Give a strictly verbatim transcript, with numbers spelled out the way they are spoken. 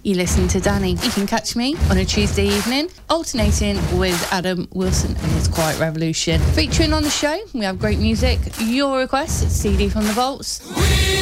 You listen to Danny. You can catch me on a Tuesday evening, alternating with Adam Wilson and his Quiet Revolution. Featuring on the show, we have great music, your requests, C D from the Vaults.